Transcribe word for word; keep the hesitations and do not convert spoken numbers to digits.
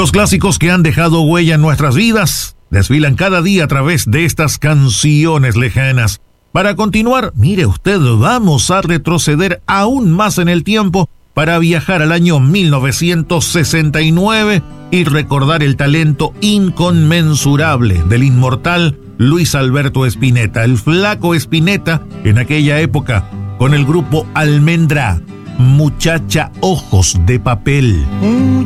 Los clásicos que han dejado huella en nuestras vidas desfilan cada día a través de estas canciones lejanas. Para continuar, mire usted, vamos a retroceder aún más en el tiempo para viajar al año mil novecientos sesenta y nueve y recordar el talento inconmensurable del inmortal Luis Alberto Spinetta, el Flaco Spinetta, en aquella época con el grupo Almendra, Muchacha Ojos de Papel.